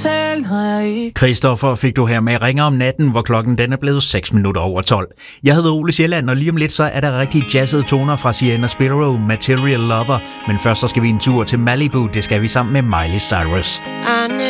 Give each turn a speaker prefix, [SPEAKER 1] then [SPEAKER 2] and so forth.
[SPEAKER 1] tale, når jeg ikke...
[SPEAKER 2] Christoffer fik du her med Ringer om natten, hvor klokken den er blevet 6 minutter over 12. Jeg hedder Ole Sjælland, og lige om lidt så er der rigtig jazzede toner fra Sienna Spiro, Material Lover. Men først så skal vi en tur til Malibu, det skal vi sammen med Miley Cyrus.